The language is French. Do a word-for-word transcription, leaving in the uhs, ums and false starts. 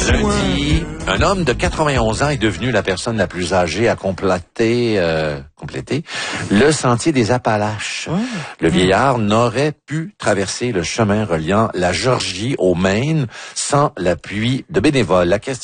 Lundi, un homme de quatre-vingt-onze ans est devenu la personne la plus âgée à compléter, euh, compléter le sentier des Appalaches. Oh. Le vieillard n'aurait pu traverser le chemin reliant la Géorgie au Maine sans l'appui de bénévoles. La question